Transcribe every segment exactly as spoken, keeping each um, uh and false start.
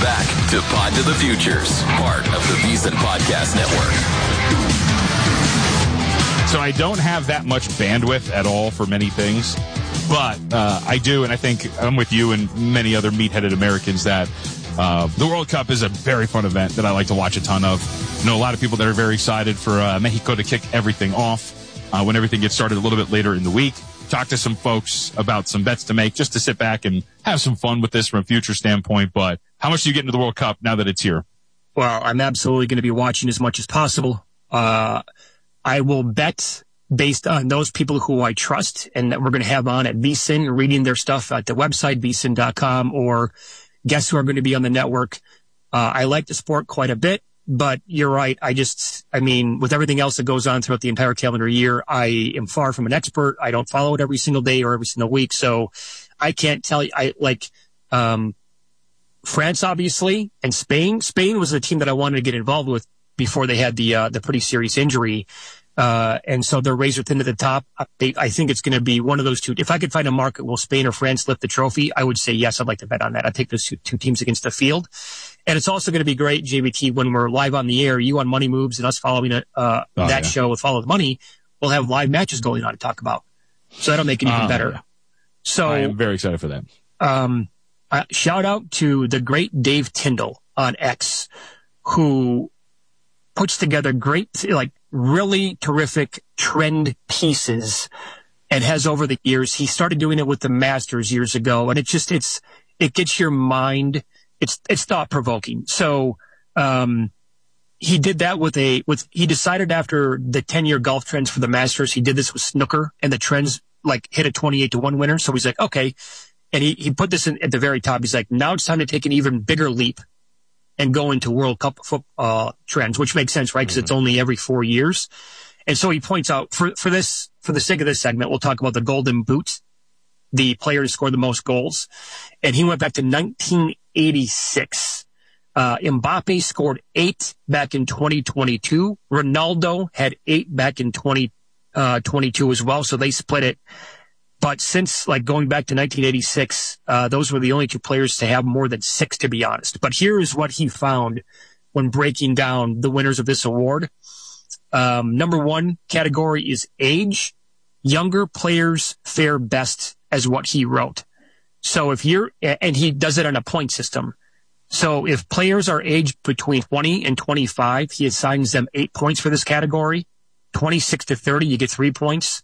back to Pod to the Futures, part of the VSiN Podcast Network. So I don't have that much bandwidth at all for many things, but uh, I do, and I think I'm with you and many other meat-headed Americans that uh, the World Cup is a very fun event that I like to watch a ton of. I know a lot of people that are very excited for uh, Mexico to kick everything off uh, when everything gets started a little bit later in the week. Talk to some folks about some bets to make just to sit back and have some fun with this from a future standpoint. But how much do you get into the World Cup now that it's here? Well, I'm absolutely going to be watching as much as possible. Uh, I will bet based on those people who I trust and that we're going to have on at VSiN, reading their stuff at the website, V S I N dot com, or guests who are going to be on the network. Uh, I like the sport quite a bit, but you're right. I just, I mean, with everything else that goes on throughout the entire calendar year, I am far from an expert. I don't follow it every single day or every single week. So I can't tell you, I like, um, France, obviously, and Spain. Spain was the team that I wanted to get involved with before they had the, uh, the pretty serious injury. Uh, and so they're razor thin at the top. They, I think it's going to be one of those two. If I could find a market, will Spain or France lift the trophy? I would say yes. I'd like to bet on that. I'd take those two, two teams against the field. And it's also going to be great, J V T, when we're live on the air, you on Money Moves and us following uh, oh, that yeah. show with Follow the Money, we'll have live matches going on to talk about. So that'll make it even uh, better. Yeah. So I am very excited for that. Um, uh, shout out to the great Dave Tyndall on X, who puts together great, like really terrific trend pieces and has over the years. He started doing it with the Masters years ago, and it just, it's, it gets your mind. It's, it's thought provoking. So, um, he did that with a, with, he decided after the ten year golf trends for the Masters, he did this with snooker and the trends like hit a twenty-eight to one winner. So he's like, okay. And he, he put this in at the very top. He's like, now it's time to take an even bigger leap and go into World Cup football uh, trends, which makes sense, right? Because mm-hmm. it's only every four years. And so he points out for, for this, for the sake of this segment, we'll talk about the Golden Boot, the player to score the most goals. And he went back to nineteen eighty-six. Uh, Mbappe scored eight back in twenty twenty-two. Ronaldo had eight back in twenty twenty-two as well. So they split it. But since like going back to nineteen eighty-six, uh, those were the only two players to have more than six, to be honest. But here is what he found when breaking down the winners of this award. Um, number one category is age. Younger players fare best, as what he wrote. So if you're, and he does it on a point system. So if players are aged between twenty and twenty-five, he assigns them eight points for this category. twenty-six to thirty, you get three points.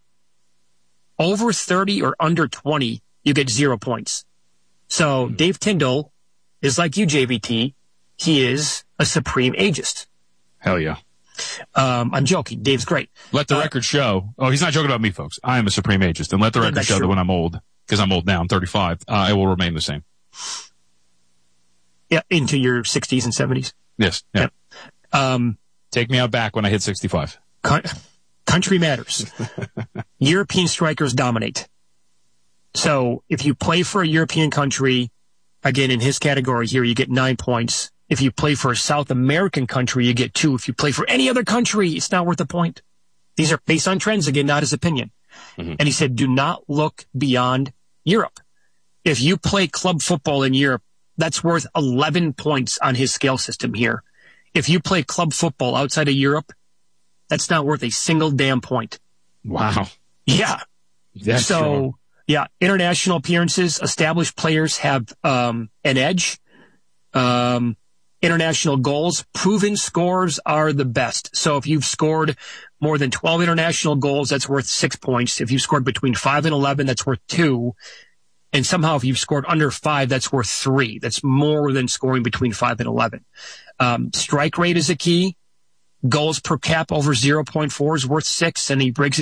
Over thirty or under twenty, you get zero points. So Dave Tyndall is like you, J V T. He is a supreme ageist. Hell yeah. Um, I'm joking. Dave's great. Let the uh, record show. Oh, he's not joking about me, folks. I am a supreme ageist. And let the record show true. that when I'm old, because I'm old now, I'm thirty-five, uh, I will remain the same. Yeah, into your sixties and seventies. Yes. Yeah. yeah. Um, Take me out back when I hit sixty-five. Con- country matters. European strikers dominate. So if you play for a European country, again, in his category here, you get nine points. If you play for a South American country, you get two. If you play for any other country, it's not worth a point. These are based on trends, again, not his opinion. Mm-hmm. And he said, do not look beyond Europe. If you play club football in Europe, that's worth eleven points on his scale system here. If you play club football outside of Europe, that's not worth a single damn point. Wow. Yeah. That's so, true. yeah, international appearances, established players have um, an edge. Um, international goals, proven scores are the best. So if you've scored more than twelve international goals, that's worth six points. If you've scored between five and eleven, that's worth two. And somehow if you've scored under five, that's worth three. That's more than scoring between five and eleven. Um, strike rate is a key. Goals per cap over zero point four is worth six, and he breaks it